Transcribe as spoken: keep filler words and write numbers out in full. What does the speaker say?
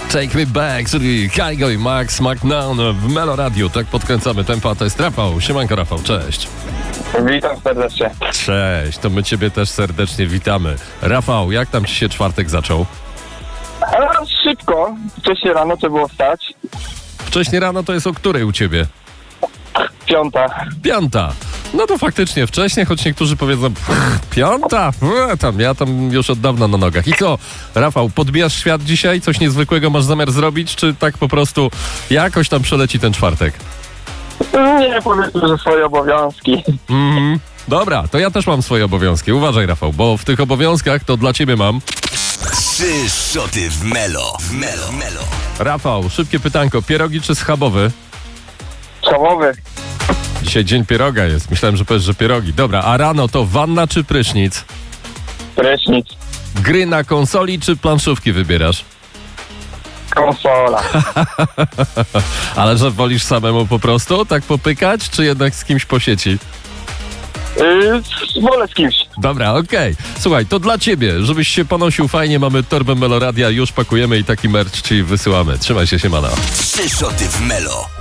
Take Me Back, czyli Kaigo i Max McNown w Melo Radio. Tak podkręcamy tempo, a to jest Rafał. Siemanko Rafał, cześć. Witam serdecznie. Cześć, to my ciebie też serdecznie witamy. Rafał, jak tam ci się czwartek zaczął? Ale szybko. Wcześniej rano trzeba było wstać. Wcześniej rano to jest o której u ciebie? Piąta. Piąta. No to faktycznie wcześniej, choć niektórzy powiedzą pff, piąta? Ue, tam, ja tam już od dawna na nogach. I co, Rafał, podbijasz świat dzisiaj? Coś niezwykłego masz zamiar zrobić? Czy tak po prostu jakoś tam przeleci ten czwartek? Nie, powiedzmy, że swoje obowiązki. Mhm. Dobra, to ja też mam swoje obowiązki. Uważaj, Rafał, bo w tych obowiązkach to dla ciebie mam... Trzy szoty w Melo. W Melo. Melo. Rafał, szybkie pytanko. Pierogi czy schabowy? Schabowy. Dzisiaj dzień pieroga jest. Myślałem, że powiesz, że pierogi. Dobra, a rano to wanna czy prysznic? Prysznic. Gry na konsoli czy planszówki wybierasz? Konsola. Ale że wolisz samemu po prostu tak popykać, czy jednak z kimś po sieci? Yy, wolę z kimś. Dobra, okej. Słuchaj, to dla ciebie, żebyś się ponosił fajnie, mamy torbę Meloradia, już pakujemy i taki merch ci wysyłamy. Trzymaj się, siemano. Trzy szoty w Melo.